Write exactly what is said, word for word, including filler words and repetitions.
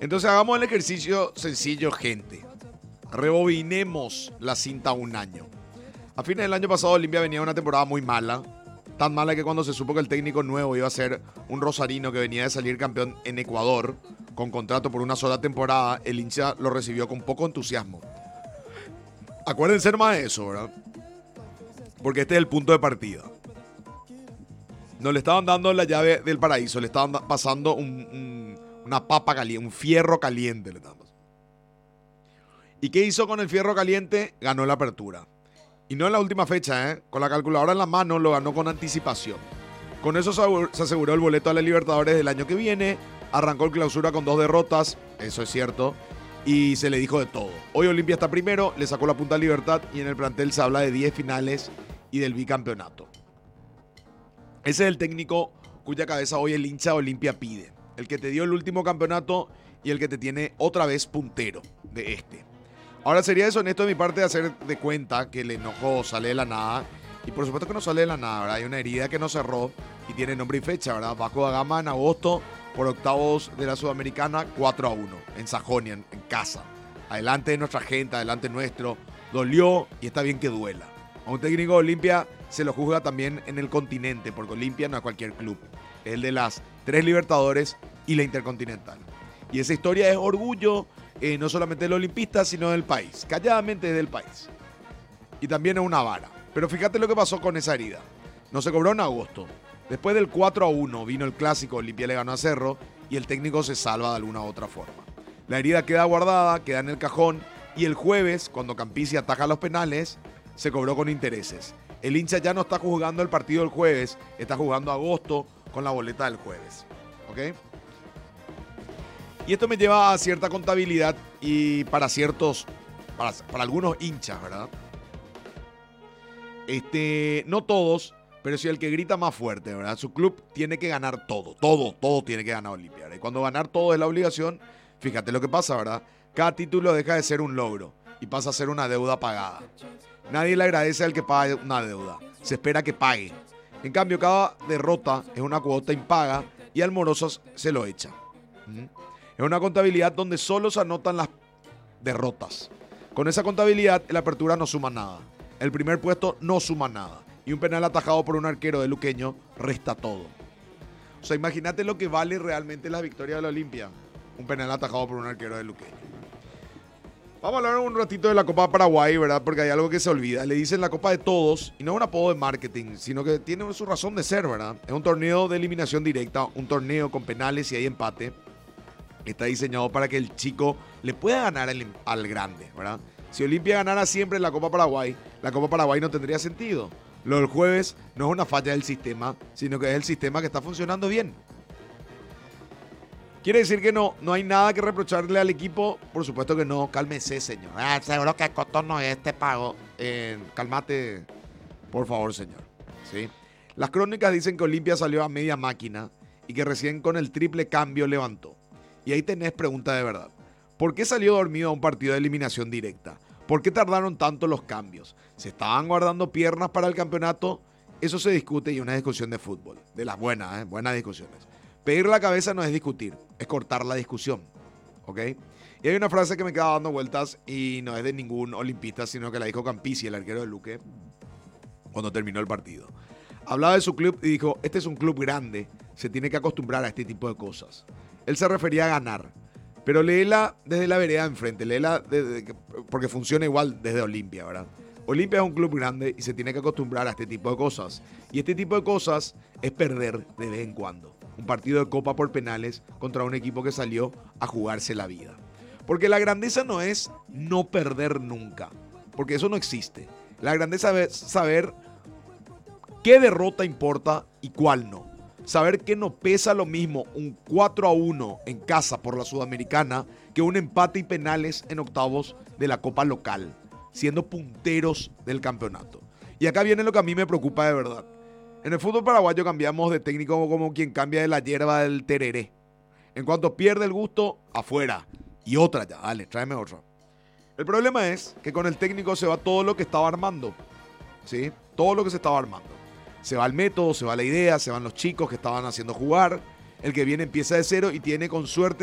Entonces hagamos el ejercicio sencillo, gente. Rebobinemos la cinta un año. A fines del año pasado Olimpia venía de una temporada muy mala. Tan mala que cuando se supo que el técnico nuevo iba a ser un rosarino que venía de salir campeón en Ecuador, con contrato por una sola temporada, el hincha lo recibió con poco entusiasmo. Acuérdense más de eso, ¿verdad? Porque este es el punto de partida. No le estaban dando la llave del paraíso, le estaban pasando un, un, una papa caliente, un fierro caliente. Le estaban pasando. ¿Y qué hizo con el fierro caliente? Ganó la apertura. Y no en la última fecha, ¿eh? Con la calculadora en la mano lo ganó con anticipación. Con eso se aseguró el boleto a la Libertadores del año que viene. Arrancó el clausura con dos derrotas, eso es cierto. Y se le dijo de todo. Hoy Olimpia está primero, le sacó la punta a Libertad y en el plantel se habla de diez finales y del bicampeonato. Ese es el técnico cuya cabeza hoy el hincha Olimpia pide. El que te dio el último campeonato y el que te tiene otra vez puntero de este. Ahora sería deshonesto de mi parte de hacer de cuenta que el enojo sale de la nada. Y por supuesto que no sale de la nada, ¿verdad? Hay una herida que no cerró y tiene nombre y fecha, ¿verdad? Vasco da Gama en agosto por octavos de la Sudamericana cuatro a uno en Sajonia, en, en casa. Adelante de nuestra gente, adelante nuestro. Dolió y está bien que duela. A un técnico de Olimpia se lo juzga también en el continente, porque Olimpia no es cualquier club. Es el de las tres Libertadores y la Intercontinental. Y esa historia es orgullo, eh, no solamente del olimpista, sino del país. Calladamente del país. Y también es una vara. Pero fíjate lo que pasó con esa herida. No se cobró en agosto. Después del cuatro a uno vino el clásico, Olimpia le ganó a Cerro y el técnico se salva de alguna u otra forma. La herida queda guardada, queda en el cajón y el jueves, cuando Campisi ataja los penales, se cobró con intereses. El hincha ya no está jugando el partido del jueves, está jugando agosto con la boleta del jueves. ¿Ok? Y esto me lleva a cierta contabilidad y para ciertos, para, para algunos hinchas, ¿verdad? Este, no todos, pero sí el que grita más fuerte, ¿verdad? Su club tiene que ganar todo, todo, todo tiene que ganar Olimpia, ¿verdad? Y cuando ganar todo es la obligación, fíjate lo que pasa, ¿verdad? Cada título deja de ser un logro y pasa a ser una deuda pagada. Nadie le agradece al que pague una deuda, se espera que pague. En cambio, cada derrota es una cuota impaga y al moroso se lo echa. ¿Mm? Es una contabilidad donde solo se anotan las derrotas. Con esa contabilidad, la apertura no suma nada. El primer puesto no suma nada. Y un penal atajado por un arquero de Luqueño resta todo. O sea, imagínate lo que vale realmente la victoria de la Olimpia. Un penal atajado por un arquero de Luqueño. Vamos a hablar un ratito de la Copa Paraguay, ¿verdad? Porque hay algo que se olvida. Le dicen la Copa de Todos, y no es un apodo de marketing, sino que tiene su razón de ser, ¿verdad? Es un torneo de eliminación directa, un torneo con penales y hay empate. Está diseñado para que el chico le pueda ganar al, al grande, ¿verdad? Si Olimpia ganara siempre en la Copa Paraguay, la Copa Paraguay no tendría sentido. Lo del jueves no es una falla del sistema, sino que es el sistema que está funcionando bien. ¿Quiere decir que no, no hay nada que reprocharle al equipo? Por supuesto que no. Cálmese, señor. Ah, seguro que Coto no es este pago. Eh, cálmate, por favor, señor. ¿Sí? Las crónicas dicen que Olimpia salió a media máquina y que recién con el triple cambio levantó. Y ahí tenés pregunta de verdad. ¿Por qué salió dormido a un partido de eliminación directa? ¿Por qué tardaron tanto los cambios? ¿Se estaban guardando piernas para el campeonato? Eso se discute y es una discusión de fútbol. De las buenas, ¿eh? Buenas discusiones. Pedir la cabeza no es discutir, es cortar la discusión. ¿Ok? Y hay una frase que me queda dando vueltas y no es de ningún olimpista, sino que la dijo Campisi, el arquero de Luque, cuando terminó el partido. Hablaba de su club y dijo, este es un club grande, se tiene que acostumbrar a este tipo de cosas. Él se refería a ganar, pero léela desde la vereda de enfrente, léela desde, porque funciona igual desde Olimpia, ¿verdad? Olimpia es un club grande y se tiene que acostumbrar a este tipo de cosas. Y este tipo de cosas es perder de vez en cuando. Un partido de copa por penales contra un equipo que salió a jugarse la vida. Porque la grandeza no es no perder nunca, porque eso no existe. La grandeza es saber qué derrota importa y cuál no. Saber que no pesa lo mismo un cuatro a uno en casa por la Sudamericana que un empate y penales en octavos de la Copa local, siendo punteros del campeonato. Y acá viene lo que a mí me preocupa de verdad. En el fútbol paraguayo cambiamos de técnico como quien cambia de la hierba del tereré. En cuanto pierde el gusto, afuera. Y otra ya, dale, tráeme otra. El problema es que con el técnico se va todo lo que estaba armando. ¿Sí? Todo lo que se estaba armando. Se va el método, se va la idea, se van los chicos que estaban haciendo jugar. El que viene empieza de cero y tiene con suerte